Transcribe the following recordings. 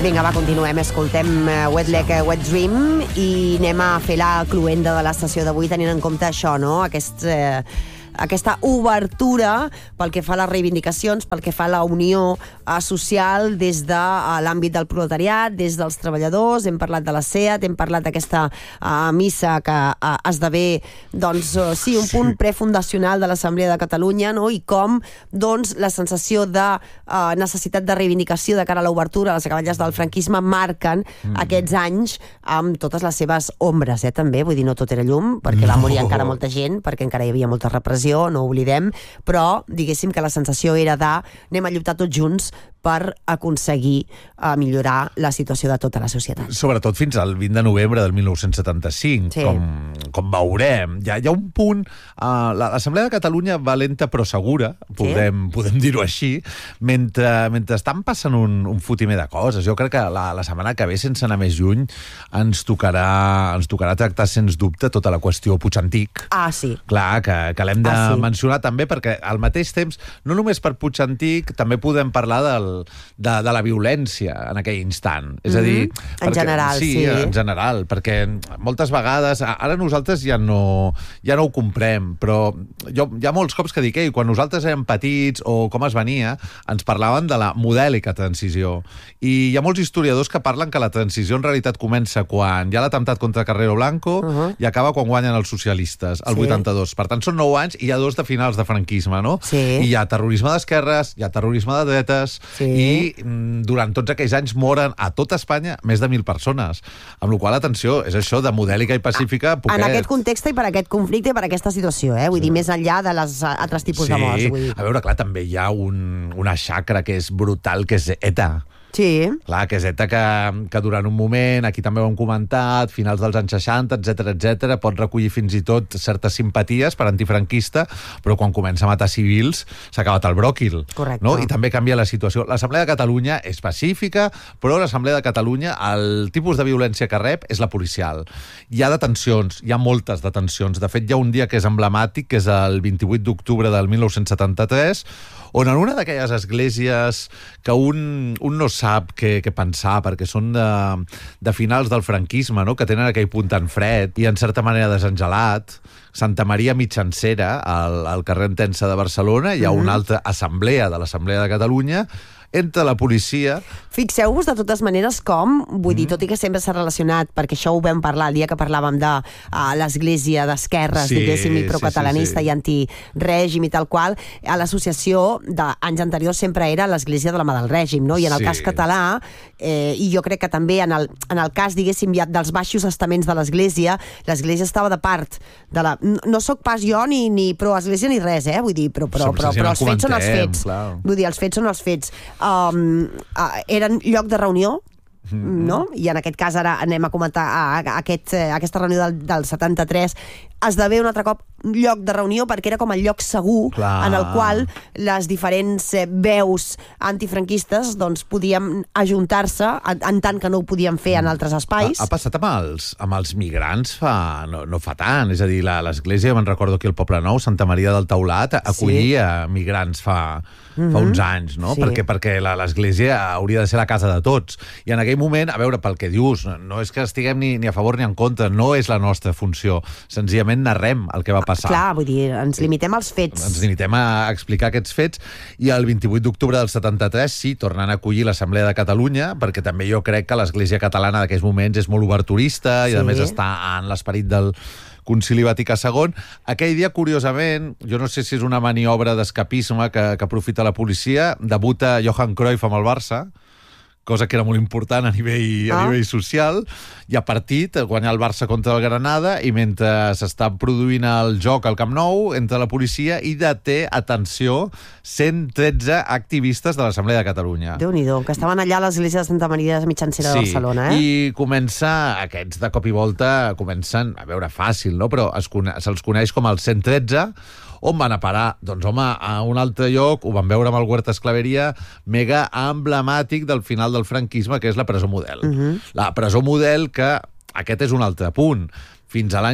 Vinga, va, continuem. Escoltem Wet Leg, Wet Dream i anem a fer la cluenda de l'estació d'avui tenint en compte això, no? Aquesta obertura pel que fa a les reivindicacions, pel que fa a la unió social des de l'àmbit del proletariat, des dels treballadors. Hem parlat de la SEAT, hem parlat d'aquesta missa que esdevé, doncs, sí, un punt prefundacional de l'Assemblea de Catalunya, no? I com, doncs, la sensació de necessitat de reivindicació de cara a l'obertura a les acaballes del franquisme marquen aquests anys amb totes les seves ombres, també. Vull dir, no tot era llum, perquè va morir encara molta gent, perquè encara hi havia molta repressió, no ho oblidem, però diguéssim que la sensació era de anem a lluitar tots junts per aconseguir millorar la situació de tota la societat. Sobretot fins al 20 de novembre del 1975, sí. com veurem. Hi ha un punt... L'Assemblea de Catalunya va lenta però segura, podem dir-ho així, mentre estan passant un fotimer de coses. Jo crec que la setmana que ve, sense anar més lluny, ens tocarà tractar, sens dubte, tota la qüestió Puig-Antic. Ah, sí. Clar, que l'hem de mencionar també, perquè al mateix temps, no només per Puig-Antic, també podem parlar de la violència en aquell instant. És a dir... En general, sí. En general, perquè moltes vegades... Ara nosaltres ja no ho comprem, però hi ha molts cops que dic, quan nosaltres érem petits o com es venia, ens parlaven de la modèlica transició. I hi ha molts historiadors que parlen que la transició en realitat comença quan hi ha l'atemptat contra Carrero Blanco i acaba quan guanyen els socialistes, el 82. Per tant, són 9 anys i hi ha 2 de finals de franquisme, no? Sí. I hi ha terrorisme d'esquerres, hi ha terrorisme de dretes, i durant tots aquells anys moren a tota Espanya més de 1.000 persones. Amb la qual, atenció, és això de modèlica i pacífica, poquet. En aquest context i per aquest conflicte i per aquesta situació, vull dir, més enllà de les altres tipus de morts. Vull dir. A veure, clar, també hi ha una xacra que és brutal, que és ETA. Sí. Clar, que és ETA que durant un moment, aquí també ho hem comentat, finals dels anys 60, etc, pot recollir fins i tot certes simpaties per antifranquista, però quan comença a matar civils s'ha acabat el bròquil. Correcte. No? I també canvia la situació. L'Assemblea de Catalunya és pacífica, però l'Assemblea de Catalunya, el tipus de violència que rep és la policial. Hi ha detencions, hi ha moltes detencions. De fet, hi ha un dia que és emblemàtic, que és el 28 d'octubre del 1973, on en una d'aquelles esglésies que un no sap què pensar, perquè són de finals del franquisme, no? Que tenen aquell punt tan fred i en certa manera desengelat, Santa Maria Mitjancera, al carrer Entença de Barcelona, hi ha una altra assemblea de l'Assemblea de Catalunya, entre la policia... Fixeu-vos de totes maneres com, vull dir, tot i que sempre s'ha relacionat, perquè això ho vam parlar el dia que parlàvem de l'església d'esquerres, diguéssim, i procatalanista i antirègim i tal qual, a l'associació d'anys anteriors sempre era l'església de la mà del règim, no? I en el cas català, i jo crec que també en el cas, diguéssim, ja dels baixos estaments de l'església estava de part de la... No sóc pas jo ni pro-església ni res, vull dir, però els fets són els fets. Vull dir, els fets són els fets. Eren lloc de reunió, no? I en aquest cas ara anem a comentar aquesta reunió del 73 esdevé un altre cop lloc de reunió perquè era com el lloc segur en el qual les diferents veus antifranquistes doncs podíem ajuntar-se en tant que no ho podíem fer en altres espais. Ha passat amb els migrants no fa tant, és a dir, l'església, me'n recordo aquí al Poble Nou, Santa Maria del Taulat, acollia migrants fa uns anys, no? Perquè l'església hauria de ser la casa de tots. I en aquell moment, a veure, pel que dius, no és que estiguem ni a favor ni en contra, no és la nostra funció, senzillament narrem el que va passar. Clar, vull dir, ens limitem als fets. Ens limitem a explicar aquests fets, i el 28 d'octubre del 73, sí, tornen a acollir l'Assemblea de Catalunya, perquè també jo crec que l'Església catalana d'aquells moments és molt oberturista i a més està en l'esperit del Concili Vaticà II. Aquell dia, curiosament, jo no sé si és una maniobra d'escapisme que aprofita la policia, debuta Johan Cruyff amb el Barça, cosa que era molt important a nivell social. Hi ha partit, guanya el Barça contra el Granada, i mentre s'està produint el joc al Camp Nou, entra la policia i deté, atenció, 113 activistes de l'Assemblea de Catalunya. Déu-n'hi-do, que estaven allà a l'església de Santa Maria de Mitjancera de Barcelona, I aquests de cop i volta comencen, a veure, fàcil, no? Però se'ls coneix com el 113, on van a parar? Doncs, home, a un altre lloc, ho van veure amb el Huerta Esclaveria, mega emblemàtic del final del franquisme, que és la presó Model. La presó Model, que aquest és un altre punt. fins a l'any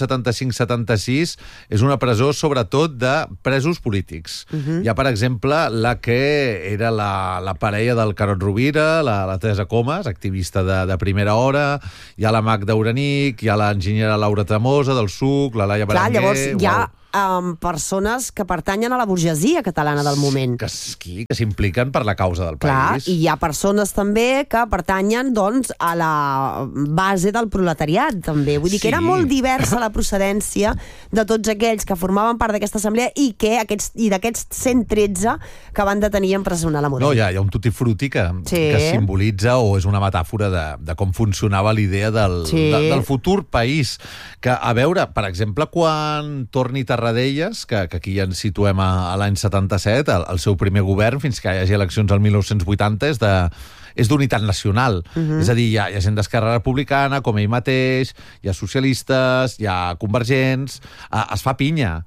1975-76 és una presó sobretot de presos polítics. Hi ha, per exemple, la que era la parella del Carod Rovira, la Teresa Comas, activista de primera hora, hi ha la Magda Uranic, hi ha l'enginyera Laura Tremosa del SUC, la Laia Berenguer... Clar, llavors hi ha persones que pertanyen a la burgesia catalana del moment. Que s'impliquen per la causa del país. Clar, i hi ha persones també que pertanyen, doncs, a la base del proletariat, també. Vull dir que era molt diversa la procedència de tots aquells que formaven part d'aquesta assemblea i d'aquests 113 que van detenir i empresonar la Morell. No, hi ha un tutti frutti que simbolitza o és una metàfora de com funcionava l'idea del futur país. Que, a veure, per exemple, quan torni Tarradellas, que aquí ja ens situem a l'any 77, el seu primer govern, fins que hi hagi eleccions al 1980, és d'unitat nacional. És a dir, hi ha gent d'Esquerra Republicana, com ell mateix, hi ha socialistes, hi ha convergents... Es fa pinya.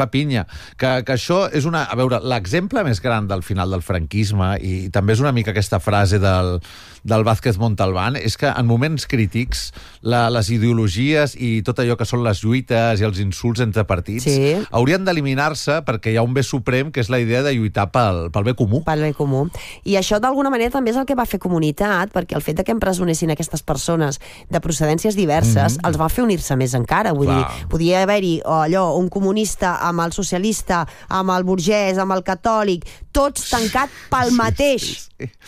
Que això és a veure, l'exemple més gran del final del franquisme, i també és una mica aquesta frase del Vázquez Montalbán, és que en moments crítics les ideologies i tot allò que són les lluites i els insults entre partits haurien d'eliminar-se perquè hi ha un bé suprem, que és la idea de lluitar pel bé comú. Pel bé comú. I això, d'alguna manera, també és el que va fer comunitat, perquè el fet de que empresonessin aquestes persones de procedències diverses els va fer unir-se més encara. Vull dir, podia haver-hi un comunista amb el socialista, amb el burgès, amb el catòlic, tots tancat pel mateix.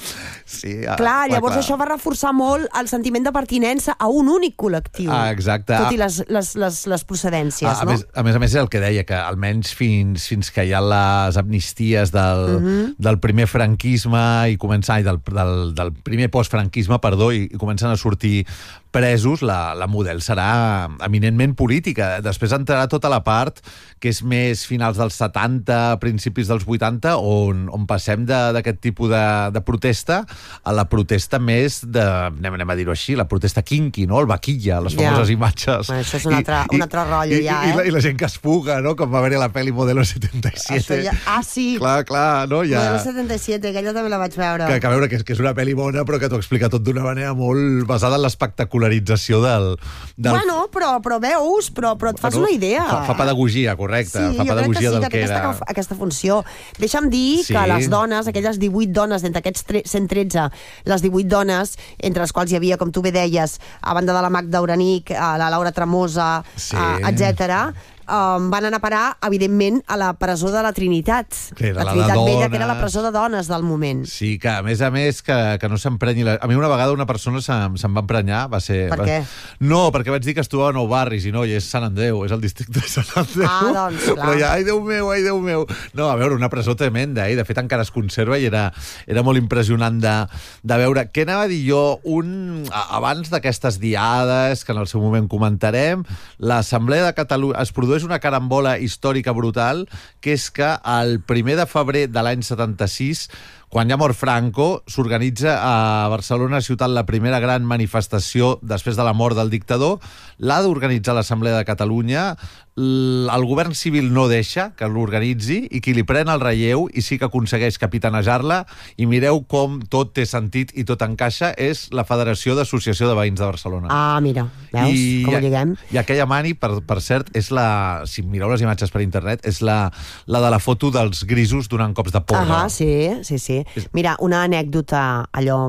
Clar, llavors això va reforçar molt el sentiment de pertinença a un únic col·lectiu. Exacte. Tot i les procedències, no? A més és el que deia, que almenys fins que hi ha les amnisties del primer franquisme i del primer postfranquisme, perdó, i comencen a sortir presos, la model serà eminentment política. Després entrarà tota la part que és més finals dels 70, principis dels 80, on passem d'aquest tipus de protesta a la protesta més anem a dir-ho així, la protesta kinky, no? El vaquilla, les famoses imatges. Això és un altre rotllo, ja, I la gent que es fuga, no? Com va haver-hi la pel·li Modelo 77. Sí. Clar, no? Modelo 77, aquella també la vaig veure. Que a veure, que és una pel·li bona, però que t'ho explica tot d'una manera molt basada en l'espectacularització del... Bueno, però veus, però et fas una idea. Fa pedagogia, correcte. Fa pedagogia del que era. Aquesta funció. Deixa'm dir que les dones, aquelles 18 dones, d'entre aquests 113, les 18 dones, entre les quals hi havia, com tu bé deies, a banda de la Magda Uranic, la Laura Tremosa, etcètera, van anar a parar, evidentment, a la presó de la Trinitat. La Trinitat Vella, que era la presó de dones del moment. Sí, que a més que no s'emprenyi... A mi una vegada una persona se'n va emprenyar, va ser... Per què? No, perquè vaig dir que es trobava a Nou Barris, i no, i és Sant Andreu, és el districte de Sant Andreu. Doncs, clar. Però ja, ai, Déu meu. No, a veure, una presó tremenda, de fet encara es conserva i era molt impressionant de veure. Què anava a dir jo? Abans d'aquestes diades, que en el seu moment comentarem, l'Assemblea de Catalunya es produeix una carambola històrica brutal, que és que el 1 de febrer de l'any 76, quan ja mor Franco, s'organitza a Barcelona ciutat la primera gran manifestació després de la mort del dictador. L'ha d'organitzar l'Assemblea de Catalunya. El govern civil no deixa que l'organitzi, i qui li pren el relleu i sí que aconsegueix capitanejar-la, i mireu com tot té sentit i tot encaixa, és la Federació d'Associació de Veïns de Barcelona. Mira, veus com ho lliguem? I aquella mani, per cert, és si mireu les imatges per internet, és la de la foto dels grisos donant cops de porra. Sí. Mira, una anècdota allò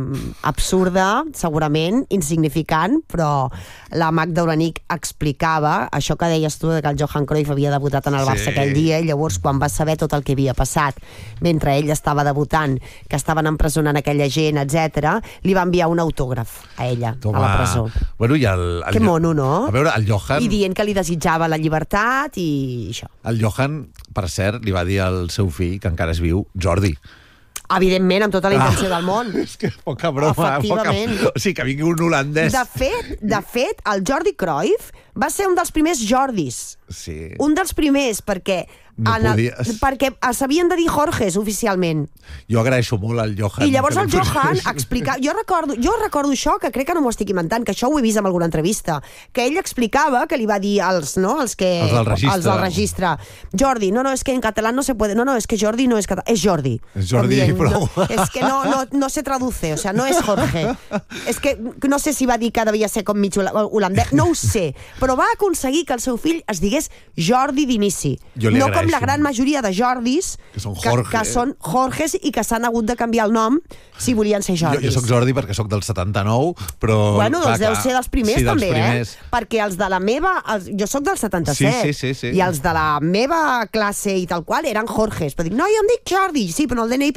absurda, segurament, insignificant, però la Magda Uranic explicava això que deies tu, que el Johan Cruyff havia debutat en el Barça aquell dia, i llavors quan va saber tot el que havia passat mentre ell estava debutant, que estaven empresonant aquella gent, etc., li va enviar un autògraf a ella, a la presó. Bueno, que mono, no? A veure, el Johan... I dient que li desitjava la llibertat i això. El Johan, per cert, li va dir al seu fill, que encara és viu, Jordi. Evidentment, amb tota la intenció del món. És que poca broma. Efectivament. O sigui, que vingui un holandès. De fet, el Jordi Cruyff va ser un dels primers Jordis. Sí. Un dels primers, perquè perquè s'havien de dir Jorges oficialment. Jo agraeixo molt al Johan. I llavors el Johan explicava... Jo recordo això, que crec que no m'ho estic inventant, que això ho he vist en alguna entrevista, que ell explicava que li va dir els del registre. Jordi, no, és que en català no se puede... No, és que Jordi no és català, és Jordi. És Jordi i prou. És que no se traduce, o sea, no és Jorge. És que no sé si va dir que devia ser com mig holandès, no ho sé, però va aconseguir que el seu fill es digués Jordi d'inici. No com la gran majoria de Jordis que són Jorges i que s'han hagut de canviar el nom si volien ser Jordis. Jo soc Jordi perquè soc del 79, però... Bueno, doncs deu ser dels primers també, perquè els de la meva... Jo soc del 77, sí. i els de la meva classe i tal qual eren Jorges, però dic, no, jo em dic Jordi, sí, però el DNI